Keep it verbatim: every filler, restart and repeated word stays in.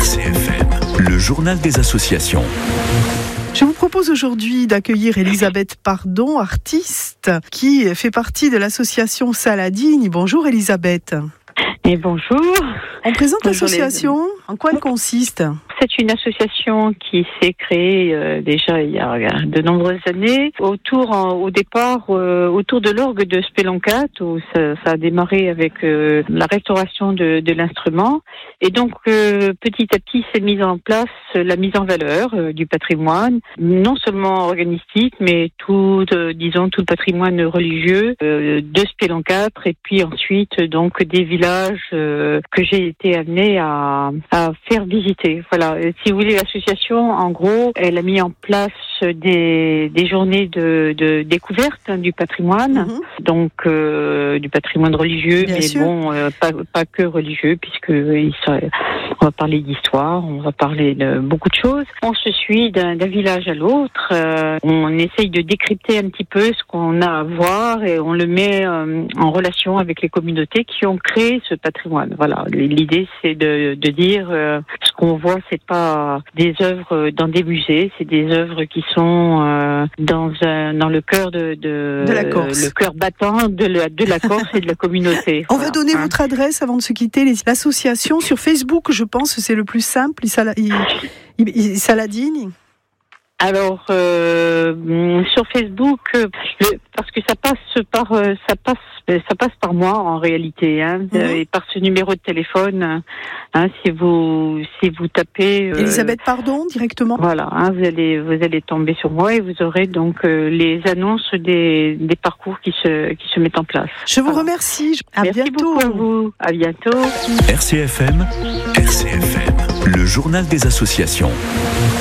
C F M, le journal des associations. Je vous propose aujourd'hui d'accueillir Elisabeth Pardon, artiste, qui fait partie de l'association Saladini. Bonjour Elisabeth. Et bonjour. On présente Bonjour l'association. les... En quoi elle consiste ? C'est une association qui s'est créée euh, déjà il y a de nombreuses années, autour, en, au départ, euh, autour de l'orgue de Speloncat, où ça, ça a démarré avec euh, la restauration de, de l'instrument. Et donc, euh, petit à petit, s'est mise en place la mise en valeur euh, du patrimoine, non seulement organistique, mais tout, euh, disons, tout le patrimoine religieux euh, de Speloncat, et puis ensuite, donc, des villages euh, que j'ai été amenée à, à faire visiter. Voilà. Si vous voulez, l'association, en gros, elle a mis en place des, des journées de, de découverte hein, du patrimoine, mmh. donc euh, du patrimoine religieux, Bien mais sûr. bon, euh, pas, pas que religieux, puisque euh, on va parler d'histoire, on va parler de beaucoup de choses. On se suit d'un, d'un village à l'autre, euh, on essaye de décrypter un petit peu ce qu'on a à voir et on le met euh, en relation avec les communautés qui ont créé ce patrimoine. Voilà, l'idée c'est de, de dire euh, ce qu'on voit, c'est pas des œuvres dans des musées, c'est des œuvres qui sont euh, dans un, dans le cœur de, de, de la Corse, le cœur battant de la, de la Corse et de la communauté. On voilà. va donner hein. votre adresse avant de se quitter. Les, l'association sur Facebook, je pense, c'est le plus simple. Il, il, il, Saladini. Alors euh, sur Facebook, euh, le, parce que ça passe par euh, ça passe ça passe par moi en réalité, hein, mmh. euh, et par ce numéro de téléphone. Hein, si vous si vous tapez euh, Elisabeth Pardon directement. Voilà, hein, vous allez vous allez tomber sur moi et vous aurez donc euh, les annonces des des parcours qui se qui se mettent en place. Je vous voilà. remercie. À Merci bientôt. beaucoup à vous. À bientôt. R C F M, R C F M, le journal des associations.